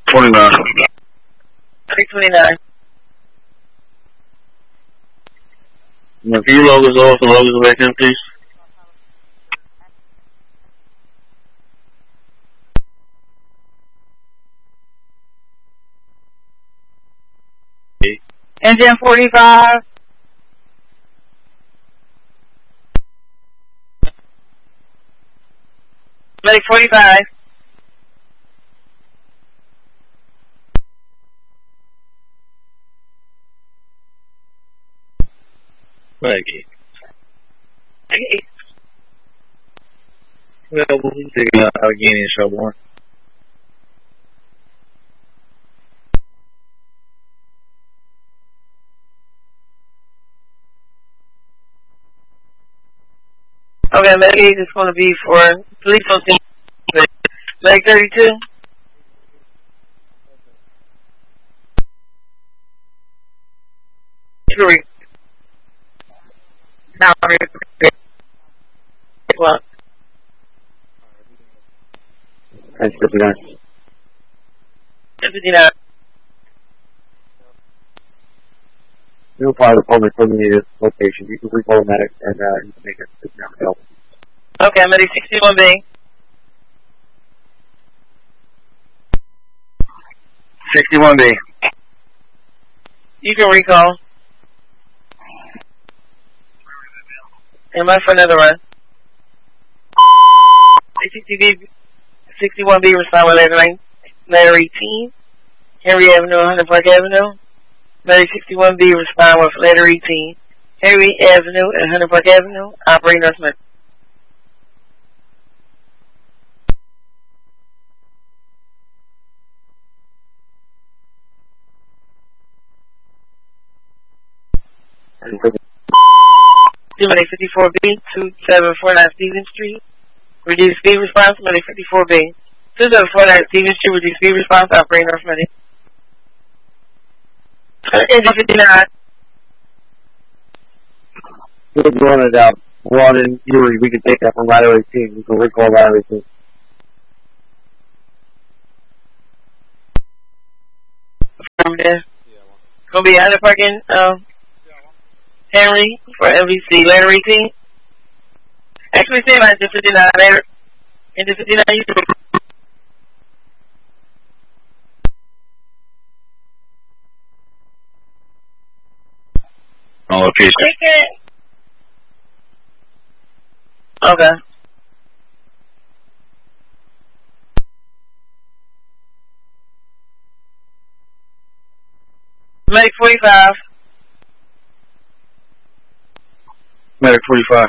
29. 329. Now, can you log us off and log us back in, please? Engine 45. Medic 45. Maggie. Okay. Well, we'll take out Allegheny and Shelbourne. Okay, Medic 8 is going to be for police on scene. Medic 32. Now, what? That's 59. 59. You'll apply the phone from the location. You can recall that and you can make it help. Okay, Medic 61B. 61B. You can recall. Am I for another run? 61B respond with letter 18. Henry Avenue, Hunter Park Avenue. Medic 61B respond with letter 18. Henry Avenue and Hunter Park Avenue. Operating North Medic. Medic 54B, 2749 Stevens Street. Reduce speed response, Medic 54B. 2749 Stevens Street, reduce speed response, operating North Medic. Engine 59. We'll run it out. We're on in Erie. We can take that from Ladder 18. We can recall Ladder 18. From there. Gonna be Hunter Park in Henry for MVC. Ladder 18. Actually, say my engine 59. Ladder. Engine 59. On location. Okay. Medic 45. Medic 45.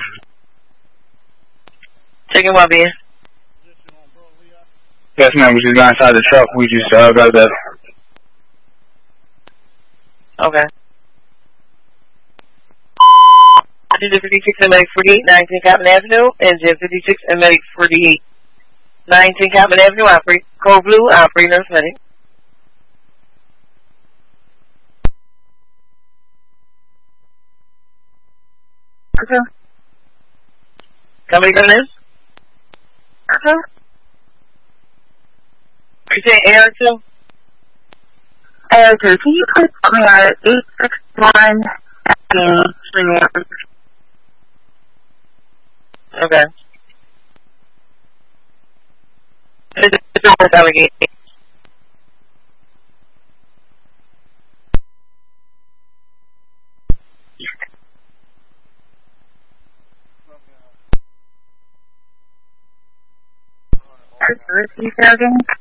Checking one beer. Yes, ma'am. We just got inside the truck. We just got that. Okay. Engine 56 and Medic 48, 19 Cotton Avenue. Engine 56 and Medic 48, 19 Cotton Avenue. Operate. Code Blue. Operating North Medic. Okay. Somebody coming in? Okay. Are you saying air too? Air 2. Can you put clear 861 Okay. It's almost Allegheny. Repeat that again?